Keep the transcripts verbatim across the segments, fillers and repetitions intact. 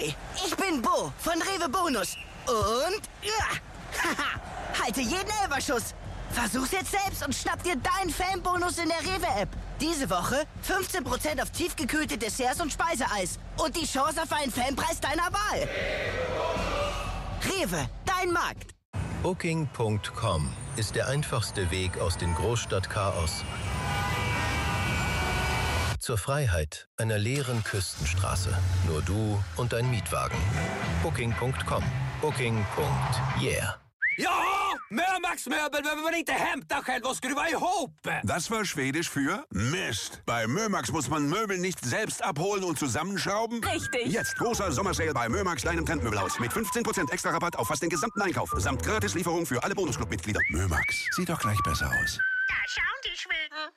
Ahoi, ich bin Bo von Rewe Bonus. Und, ja, haha, halte jeden Elferschuss. Versuch's jetzt selbst und schnapp dir deinen Fanbonus in der Rewe-App. Diese Woche fünfzehn Prozent auf tiefgekühlte Desserts und Speiseeis. Und die Chance auf einen Fanpreis deiner Wahl. Rewe, dein Markt. Booking Punkt com ist der einfachste Weg aus dem Großstadtchaos zur Freiheit einer leeren Küstenstraße. Nur du und dein Mietwagen. Booking Punkt com. Booking. Yeah. Ja, Mömax-möbel behöver man inte hämta själv och skruva ihop. Das war Schwedisch für Mist. Bei Mömax muss man Möbel nicht selbst abholen und zusammenschrauben. Richtig. Jetzt großer Sommersale bei Mömax, deinem Trendmöbelhaus. Mit fünfzehn Prozent extra Rabatt auf fast den gesamten Einkauf. Samt Gratislieferung für alle Bonusclub-Mitglieder. Mömax, sieht doch gleich besser aus. Da schauen die Schweden.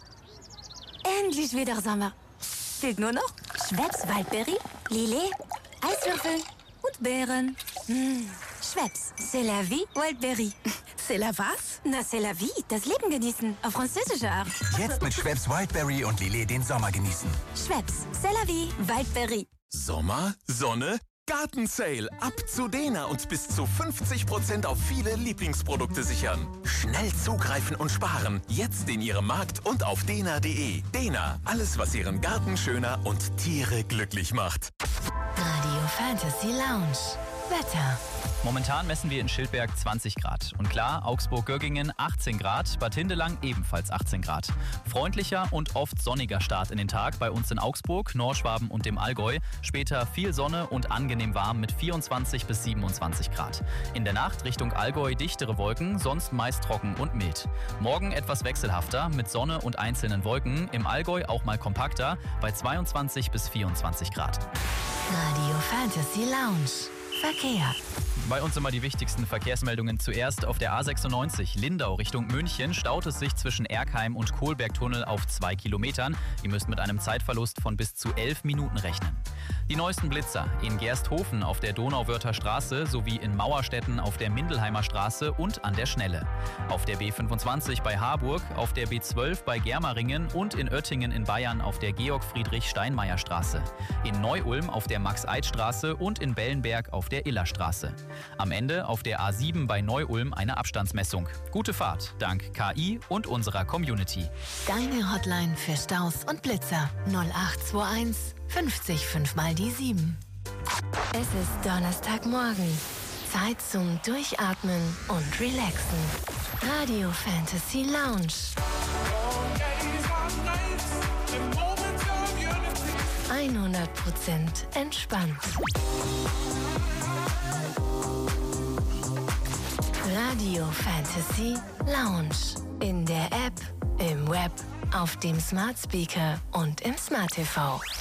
Endlich wieder Sommer. Fehlt nur noch Schweppes Waldberry, Lillet, Eiswürfel und Beeren. Mmh. Schweppes, c'est la vie, Wildberry. C'est la was? Na, c'est la vie, das Leben genießen, auf französische Art. Jetzt mit Schweppes Wildberry und Lillet den Sommer genießen. Schweppes, c'est la vie, Wildberry. Sommer, Sonne, Gartensale. Ab zu Dena und bis zu fünfzig Prozent auf viele Lieblingsprodukte sichern. Schnell zugreifen und sparen. Jetzt in Ihrem Markt und auf dena punkt de. Dena, alles was Ihren Garten schöner und Tiere glücklich macht. Radio Fantasy Lounge. Wetter. Momentan messen wir in Schildberg zwanzig Grad. Und klar, Augsburg-Göggingen achtzehn Grad, Bad Hindelang ebenfalls achtzehn Grad. Freundlicher und oft sonniger Start in den Tag bei uns in Augsburg, Norschwaben und dem Allgäu. Später viel Sonne und angenehm warm mit vierundzwanzig bis siebenundzwanzig Grad. In der Nacht Richtung Allgäu dichtere Wolken, sonst meist trocken und mild. Morgen etwas wechselhafter mit Sonne und einzelnen Wolken. Im Allgäu auch mal kompakter bei zweiundzwanzig bis vierundzwanzig Grad. Radio Fantasy Lounge. Verkehr. Bei uns immer die wichtigsten Verkehrsmeldungen. Zuerst auf der A sechsundneunzig Lindau Richtung München staut es sich zwischen Erkheim und Kohlbergtunnel auf zwei Kilometern. Ihr müsst mit einem Zeitverlust von bis zu elf Minuten rechnen. Die neuesten Blitzer in Gersthofen auf der Donauwörther Straße sowie in Mauerstetten auf der Mindelheimer Straße und an der Schnelle. Auf der B fünfundzwanzig bei Harburg, auf der B zwölf bei Germeringen und in Oettingen in Bayern auf der Georg-Friedrich-Steinmeier-Straße. In Neu-Ulm auf der Max-Eid-Straße und in Bellenberg auf der Illerstraße. Am Ende auf der A sieben bei Neu-Ulm eine Abstandsmessung. Gute Fahrt, dank K I und unserer Community. Deine Hotline für Staus und Blitzer null acht zwei eins fünfzig fünf mal die sieben. Es ist Donnerstagmorgen. Zeit zum Durchatmen und Relaxen. Radio Fantasy Lounge. hundert Prozent entspannt. Radio Fantasy Lounge. In der App, im Web, auf dem Smart Speaker und im Smart T V.